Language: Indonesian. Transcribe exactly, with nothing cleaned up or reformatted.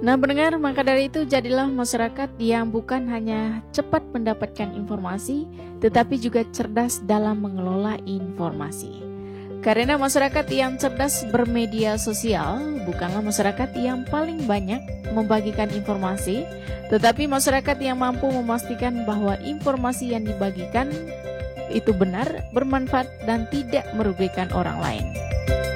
Nah pendengar, maka dari itu jadilah masyarakat yang bukan hanya cepat mendapatkan informasi, tetapi juga cerdas dalam mengelola informasi. Karena masyarakat yang cerdas bermedia sosial bukanlah masyarakat yang paling banyak membagikan informasi, tetapi masyarakat yang mampu memastikan bahwa informasi yang dibagikan itu benar, bermanfaat, dan tidak merugikan orang lain.